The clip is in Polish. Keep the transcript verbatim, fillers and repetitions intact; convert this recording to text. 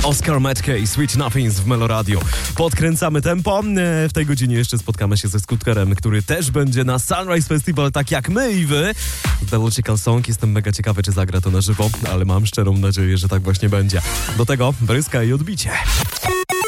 Oscar Metke i Sweet Nothings w Meloradio. Podkręcamy tempo. W tej godzinie jeszcze spotkamy się ze Skutkerem, który też będzie na Sunrise Festival, tak jak my i wy. The Logical Song. Jestem mega ciekawy, czy zagra to na żywo, ale mam szczerą nadzieję, że tak właśnie będzie. Do tego bryska i odbicie.